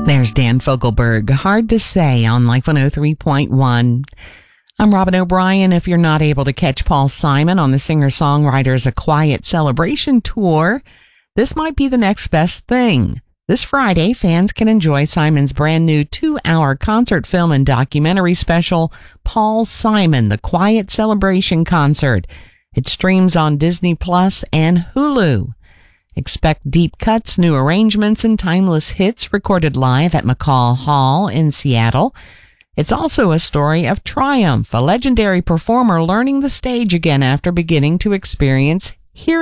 There's Dan Fogelberg. Hard to say on Life 103.1. I'm Robin O'Brien. If you're not able to catch Paul Simon on the singer-songwriter's A Quiet Celebration tour, this might be the next best thing. This Friday, fans can enjoy Simon's brand new 2-hour concert film and documentary special, Paul Simon, The Quiet Celebration Concert. It streams on Disney Plus and Hulu. Expect deep cuts, new arrangements, and timeless hits recorded live at McCall Hall in Seattle. It's also a story of triumph, a legendary performer learning the stage again after beginning to experience hearing